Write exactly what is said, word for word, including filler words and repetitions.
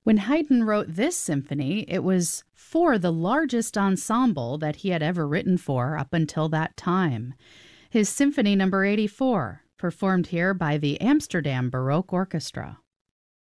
When Haydn wrote this symphony, it was for the largest ensemble that he had ever written for up until that time. His Symphony Number eighty-four, performed here by the Amsterdam Baroque Orchestra.